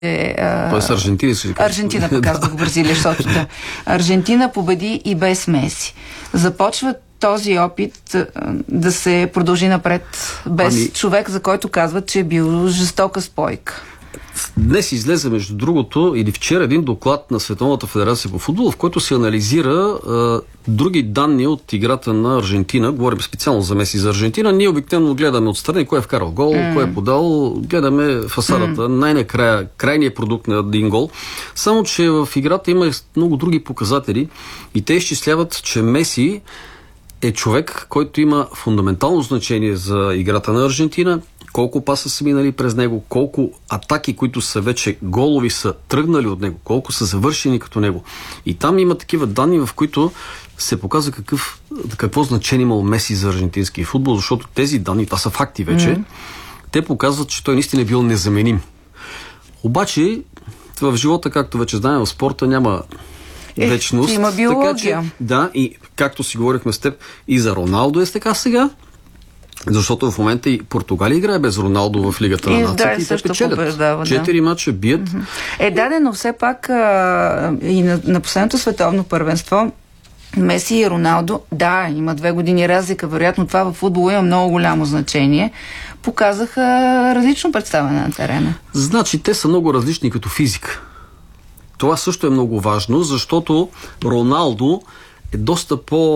Тоест Аржентина си казва. Аржентина показва Бразилия, защото да. Аржентина победи и без Меси. Започва този опит да се продължи напред без човек, за който казват, че е бил жестока спойка. Днес излезе, между другото, или вчера един доклад на Световната федерация по футбол, в който се анализира други данни от играта на Аржентина. Говорим специално за Меси, за Аржентина. Ние обикновено гледаме отстрани кой е вкарал гол, кой е подал. Гледаме фасадата, най-накрая, крайният продукт на един гол. Само, че в играта има много други показатели и те изчисляват, че Меси е човек, който има фундаментално значение за играта на Аржентина. Колко паса са минали през него, колко атаки, които са вече голови, са тръгнали от него, колко са завършени като него. И там има такива данни, в които се показва какво значение имал Меси за аржентинския футбол, защото тези данни, това са факти вече, те показват, че той наистина е бил незаменим. Обаче, в живота, както вече знаем, в спорта няма вечност. Има биология. Така, че, да, и както си говорихме с теб, и за Роналдо е така сега, защото в момента и Португалия играе без Роналдо в Лигата на нациите и те печелят. 4 мача бият. Но все пак и на последното световно първенство Меси и Роналдо, да, има 2 години разлика, вероятно това в футбола има много голямо значение, показаха различно представяне на терена. Значи те са много различни като физика. Това също е много важно, защото Роналдо е доста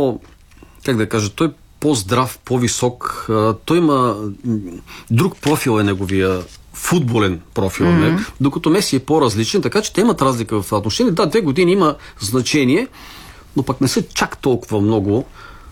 той по-здрав, по-висок. Той има друг профил е неговия футболен профил, докато Меси е по-различен, така че те имат разлика в това отношение. Да, 2 години има значение, но пък не са чак толкова много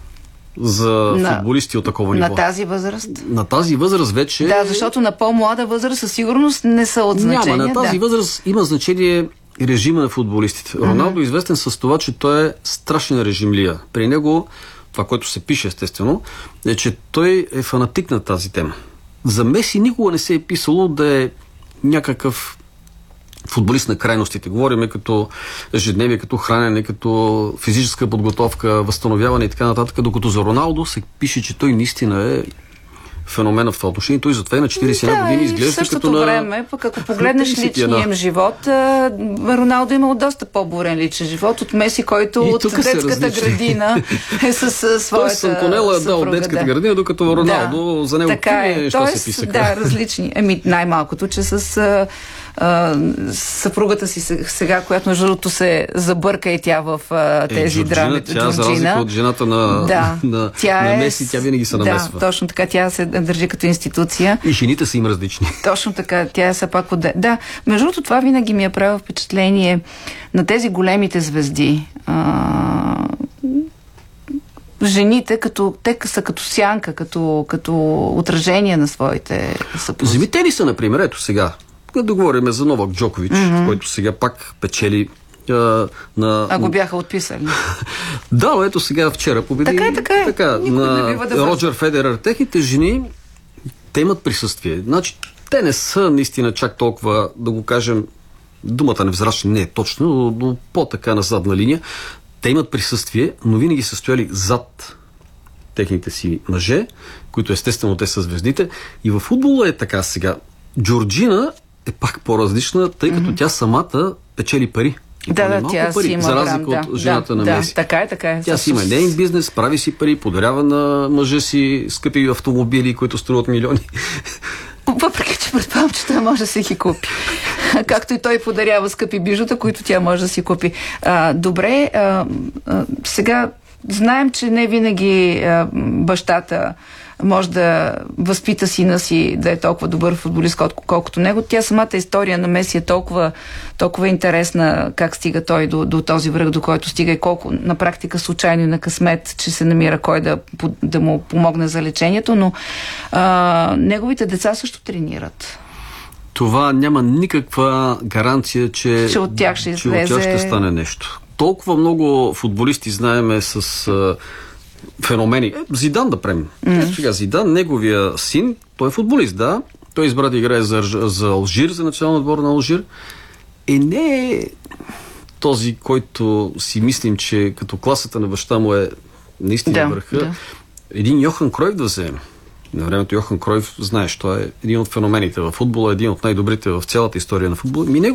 за футболисти от такова ниво. На тази възраст? На тази възраст вече... Да, защото на по-млада възраст със сигурност не са от значение. Няма, на тази възраст има значение режима на футболистите. Роналдо е известен с това, че той е страшен режимлия. При него, това, което се пише естествено, е, че той е фанатик на тази тема. За Меси никога не се е писало да е някакъв футболист на крайностите. Говориме като ежедневие, като хранене, като физическа подготовка, възстановяване и така нататък, докато за Роналдо се пише, че той наистина е феномена в това отношение. Той затова и на 41 години изглежда като на... време, пък ако погледнеш личния им живот, Роналдо имал доста по-бурен личен живот от Меси, който от детската градина е с своята Той Антонела е от детската градина, докато Роналдо за него неща се писаха. Да, различни. Най-малкото, че с съпругата си сега, която между другото се забърка и тя в тези драми. Тя, за разлика от жената на Меси, тя винаги се намесва. Да, точно така, тя се държи като институция. И жените са им различни. Точно така, тя е пак Да, между другото това винаги ми е правило впечатление на тези големите звезди. Жените, те са като сянка, като отражение на своите съпрузи. Завители са, например, ето сега. Да говорим за Новак Джокович, който сега пак печели го бяха отписали. Да, ето сега вчера победи. Така. На Роджер Федерер. Техните жени, те имат присъствие. Значи, те не са наистина чак толкова, да го кажем, думата невзрачни не е точно, но по-така на задна линия. Те имат присъствие, но винаги са стояли зад техните си мъже, които естествено те са звездите. И в футбола е така сега. Джорджина е пак по-различна, тъй като тя самата печели пари. Тя пари, си има за разлика от жената на Меси. Така е. Тя си има нейн бизнес, прави си пари, подарява на мъжа си скъпи автомобили, които струват милиони. Въпреки, че предполагам, че той може да си ги купи. Както и той подарява скъпи бижута, които тя може да си купи. Добре, сега знаем, че не винаги бащата може да възпита сина си да е толкова добър футболист, колкото него. Тя самата история на Меси е толкова интересна, как стига той до този връх, до който стига и колко на практика случайно и на късмет, че се намира кой да му помогне за лечението, но неговите деца също тренират. Това няма никаква гаранция, че от тях ще стане нещо. Толкова много футболисти знаеме с феномени. Зидан да премем. Сега Зидан, неговия син, той е футболист, да. Той избра да играе за Алжир, за националния отбор на Алжир. Не е този, който си мислим, че като класата на баща му е наистина върха. Да. Един Йохан Кройф да вземе. На времето Йохан Кройф, знаеш, той е един от феномените в футбола, един от най-добрите в цялата история на футбола.